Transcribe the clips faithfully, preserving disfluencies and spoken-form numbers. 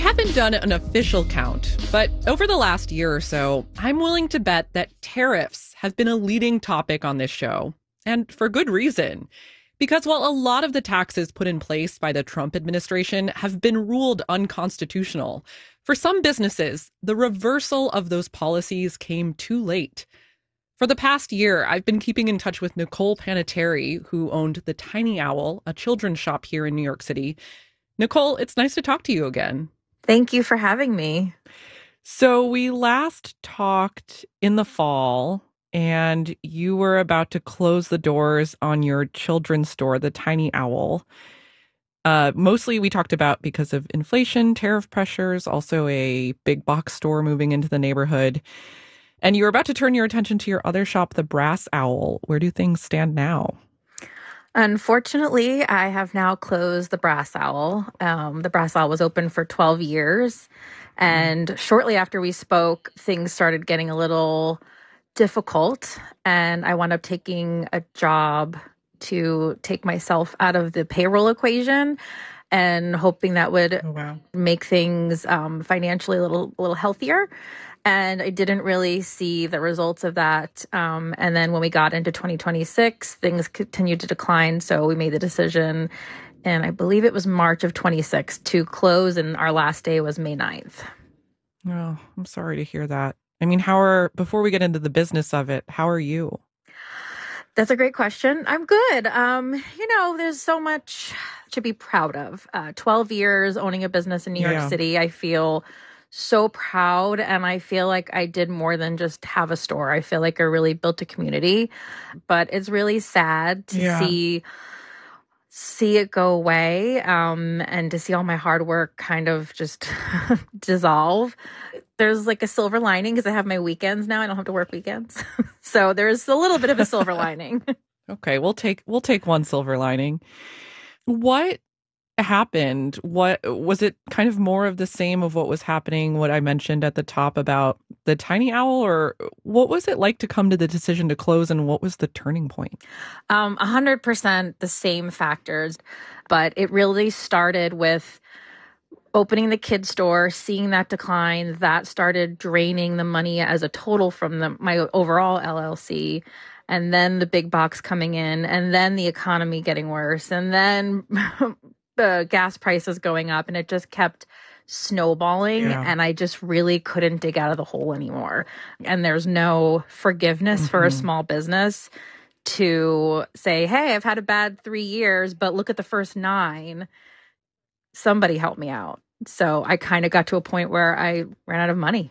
haven't done an official count, but over the last year or so, I'm willing to bet that tariffs have been a leading topic on this show. And for good reason. Because while a lot of the taxes put in place by the Trump administration have been ruled unconstitutional, for some businesses, the reversal of those policies came too late. For the past year, I've been keeping in touch with Nicole Panettiere, who owned the Tiny Owl, a children's shop here in New York City. Nicole, it's nice to talk to you again. Thank you for having me. So we last talked in the fall, and you were about to close the doors on your children's store, the Tiny Owl. Uh, mostly we talked about because of inflation, tariff pressures, also a big box store moving into the neighborhood. And you were about to turn your attention to your other shop, the Brass Owl. Where do things stand now? Unfortunately, I have now closed the Brass Owl. Um, the Brass Owl was open for twelve years. And mm. shortly after we spoke, things started getting a little difficult. And I wound up taking a job to take myself out of the payroll equation and hoping that would oh, wow. make things um, financially a little, a little healthier. And I didn't really see the results of that. Um, and then when we got into twenty twenty-six, things continued to decline. So we made the decision, and I believe it was March of twenty-six, to close. And our last day was May ninth. Oh, I'm sorry to hear that. I mean, how are, before we get into the business of it, how are you? That's a great question. I'm good. Um, you know, there's so much to be proud of. Uh, twelve years owning a business in New York yeah. City. I feel so proud, and I feel like I did more than just have a store. I feel like I really built a community, but it's really sad to yeah. see see it go away, um, and to see all my hard work kind of just dissolve. There's like a silver lining because I have my weekends now. I don't have to work weekends, so there's a little bit of a silver lining. Okay, we'll take we'll take one silver lining. What happened? What was it? Kind of more of the same of what was happening, what I mentioned at the top about the Tiny Owl, or what was it like to come to the decision to close, and what was the turning point? Um, a hundred percent the same factors, but it really started with opening the kids store, seeing that decline. That started draining the money as a total from the, my overall L L C. And then the big box coming in, and then the economy getting worse, and then the gas prices going up, and it just kept snowballing. Yeah. And I just really couldn't dig out of the hole anymore. And there's no forgiveness mm-hmm. for a small business to say, hey, I've had a bad three years, but look at the first nine. Somebody help me out. So I kind of got to a point where I ran out of money.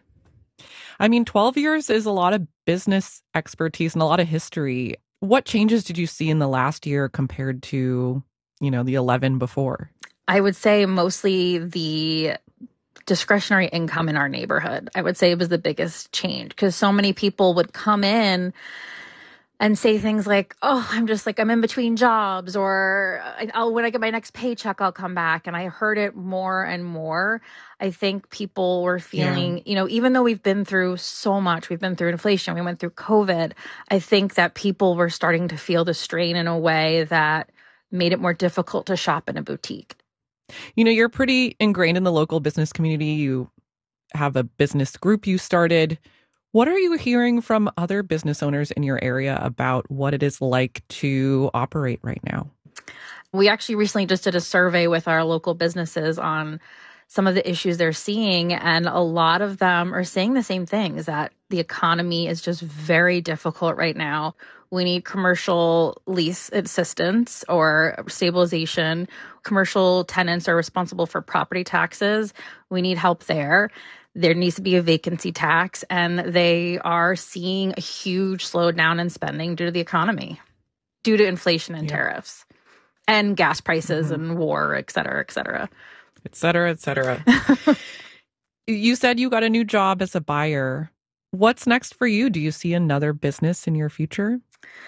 I mean, twelve years is a lot of business expertise and a lot of history. What changes did you see in the last year compared to, you know, the eleven before? I would say mostly the discretionary income in our neighborhood. I would say it was the biggest change because so many people would come in and say things like, oh, I'm just like, I'm in between jobs, or I'll, when I get my next paycheck, I'll come back. And I heard it more and more. I think people were feeling, yeah. you know, even though we've been through so much, we've been through inflation, we went through COVID, I think that people were starting to feel the strain in a way that made it more difficult to shop in a boutique. You know, you're pretty ingrained in the local business community. You have a business group you started. What are you hearing from other business owners in your area about what it is like to operate right now? We actually recently just did a survey with our local businesses on some of the issues they're seeing, and a lot of them are saying the same things, that the economy is just very difficult right now. We need commercial lease assistance or stabilization. Commercial tenants are responsible for property taxes. We need help there. There needs to be a vacancy tax, and they are seeing a huge slowdown in spending due to the economy, due to inflation and yeah. tariffs and gas prices mm-hmm. and war, et cetera, et cetera. Et cetera, et cetera. You said you got a new job as a buyer. What's next for you? Do you see another business in your future?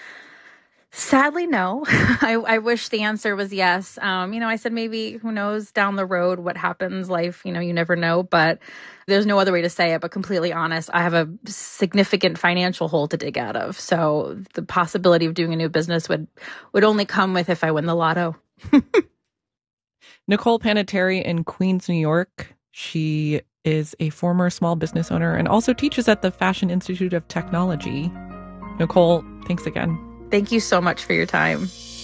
Sadly, no. I, I wish the answer was yes. Um, you know, I said maybe, who knows, down the road, what happens, life, you know, you never know. But there's no other way to say it. But completely honest, I have a significant financial hole to dig out of. So the possibility of doing a new business would, would only come with if I win the lotto. Nicole Panettiere in Queens, New York. She is a former small business owner and also teaches at the Fashion Institute of Technology. Nicole, thanks again. Thank you so much for your time.